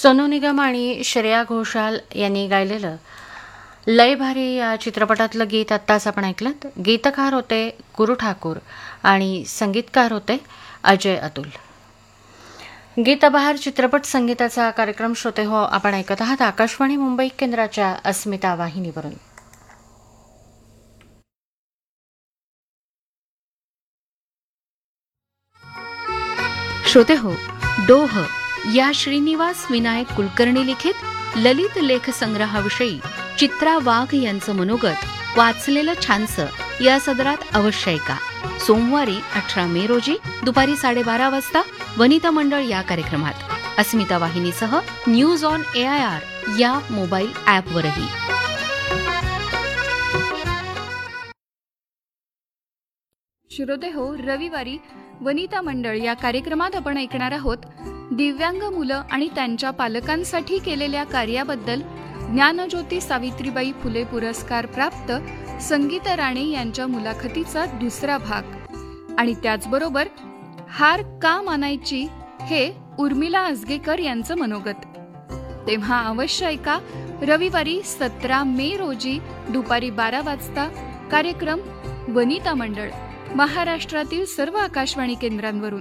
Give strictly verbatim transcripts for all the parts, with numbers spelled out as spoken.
सोनू निगम आणि श्रेया घोषाल यांनी गायलेलं लय भारी या चित्रपटातलं गीत आत्ताच आपण ऐकलं. गीतकार होते गुरु ठाकूर आणि संगीतकार होते अजय अतुल. गीतबहार चित्रपट संगीताचा कार्यक्रम श्रोते हो आपण ऐकत आहात आकाशवाणी मुंबई केंद्राच्या अस्मिता वाहिनीवरून. श्रोते हो, डोह या श्रीनिवास विनायक कुलकर्णी लिखित ललित लेख संग्रहाविषयी चित्रा वाघ यांचं मनोगत वाचलेलं छानसं या सदरात अवश्य ऐका. सोमवारी अठरा मे रोजी दुपारी साडेबारा वाजता वनिता मंडळ या कार्यक्रमात अस्मिता वाहिनीसह news on A I R या मोबाईल ॲपवरही. श्रोते हो, रविवारी वनिता मंडळ या कार्यक्रमात आपण ऐकणार आहोत दिव्यांग मुलं आणि त्यांच्या पालकांसाठी केलेल्या कार्याबद्दल ज्ञानज्योती सावित्रीबाई फुले पुरस्कार प्राप्त संगीत राणे यांच्या मुलाखतीचा दुसरा भाग. आणि त्याचबरोबर हार का मानायची हे उर्मिला आजगेकर यांचं मनोगत. तेव्हा अवश्य ऐका रविवारी सतरा मे रोजी दुपारी बारा वाजता कार्यक्रम वनिता मंडळ महाराष्ट्रातील सर्व आकाशवाणी केंद्रांवरून.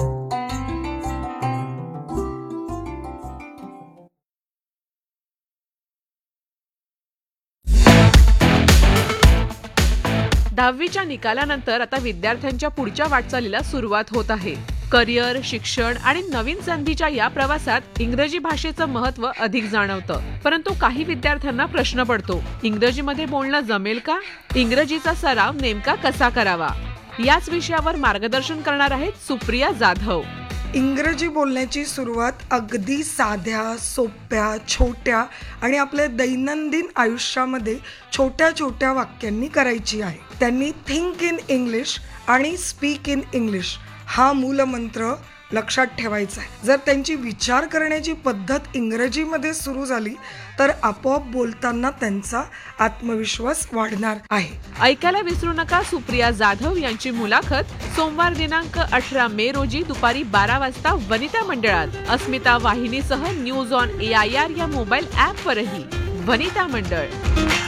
दहावीच्या निकालानंतर आता विद्यार्थ्यांच्या पुढच्या वाटचालीला सुरुवात होत आहे. करिअर, शिक्षण आणि नवीन संधीच्या या प्रवासात इंग्रजी भाषेचं महत्त्व अधिक जाणवतं. परंतु काही विद्यार्थ्यांना प्रश्न पडतो, इंग्रजीमध्ये बोलणं जमेल का? इंग्रजीचा सराव नेमका कसा करावा? याच विषयावर मार्गदर्शन करणार आहेत सुप्रिया जाधव. इंग्रजी बोलण्याची सुरुवात अगदी साध्या, सोप्या, छोट्या आणि आपल्या दैनंदिन आयुष्यामध्ये छोट्या छोट्या वाक्यांनी करायची आहे. त्यांनी थिंक इन इंग्लिश आणि स्पीक इन इंग्लिश हा मूलमंत्र लक्षात ठेवायचा आहे. जर त्यांची विचार करण्याची पद्धत इंग्रजीमध्ये सुरू झाली तर आपोआप बोलताना त्यांचा आत्मविश्वास वाढणार आहे. ऐकायला विसरू नका सुप्रिया जाधव यांची मुलाखत सोमवार दिनांक अठरा मे रोजी दुपारी बारा वाजता वनिता मंडळात अस्मिता वाहिनीसह news on A I R या मोबाईल ॲपवरही. वनिता मंडळ.